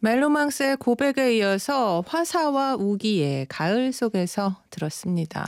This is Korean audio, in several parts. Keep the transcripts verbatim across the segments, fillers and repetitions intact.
멜로망스의 고백에 이어서 화사와 우기의 가을 속에서 들었습니다.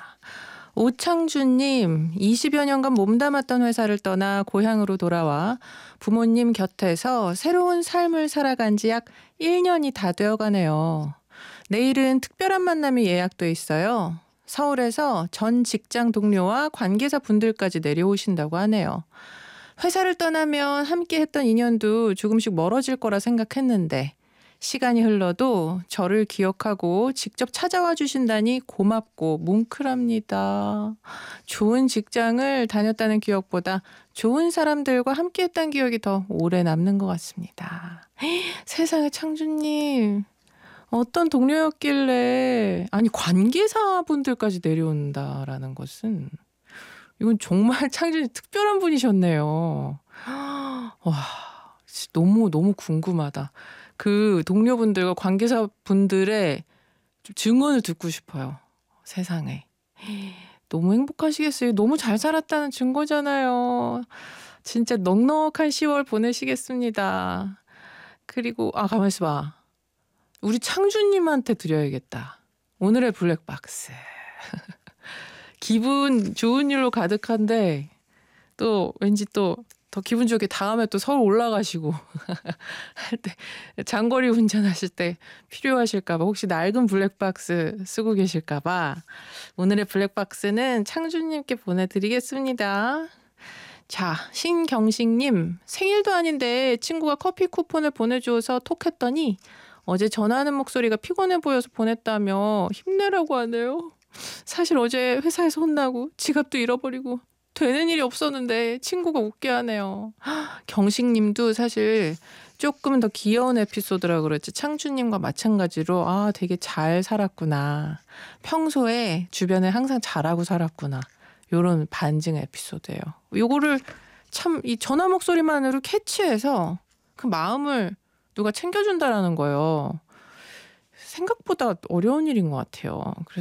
오창준님, 이십여 년간 몸담았던 회사를 떠나 고향으로 돌아와 부모님 곁에서 새로운 삶을 살아간 지 약 일 년이 다 되어가네요. 내일은 특별한 만남이 예약돼 있어요. 서울에서 전 직장 동료와 관계자 분들까지 내려오신다고 하네요. 회사를 떠나면 함께 했던 인연도 조금씩 멀어질 거라 생각했는데 시간이 흘러도 저를 기억하고 직접 찾아와 주신다니 고맙고 뭉클합니다. 좋은 직장을 다녔다는 기억보다 좋은 사람들과 함께했다는 기억이 더 오래 남는 것 같습니다. 세상에, 창준님, 어떤 동료였길래, 아니 관계사분들까지 내려온다라는 것은, 이건 정말 창준이 특별한 분이셨네요. 와, 너무 너무 궁금하다. 그 동료분들과 관계자분들의 증언을 듣고 싶어요. 세상에. 너무 행복하시겠어요. 너무 잘 살았다는 증거잖아요. 진짜 넉넉한 시월 보내시겠습니다. 그리고 아, 가만 있어봐. 우리 창준님한테 드려야겠다. 오늘의 블랙박스. 기분 좋은 일로 가득한데 또 왠지 또 더 기분 좋게 다음에 또 서울 올라가시고 할 때 장거리 운전하실 때 필요하실까 봐, 혹시 낡은 블랙박스 쓰고 계실까 봐 오늘의 블랙박스는 창준님께 보내드리겠습니다. 자, 신경식님, 생일도 아닌데 친구가 커피 쿠폰을 보내줘서 톡했더니 어제 전화하는 목소리가 피곤해 보여서 보냈다며 힘내라고 하네요. 사실 어제 회사에서 혼나고 지갑도 잃어버리고 되는 일이 없었는데 친구가 웃게 하네요. 경식님도 사실 조금 더 귀여운 에피소드라 그랬지, 창준님과 마찬가지로 아, 되게 잘 살았구나, 평소에 주변에 항상 잘하고 살았구나, 요런 반증 에피소드예요. 요거를 참 이 전화 목소리만으로 캐치해서 그 마음을 누가 챙겨준다라는 거예요. 생각보다 어려운 일인 것 같아요. 그래서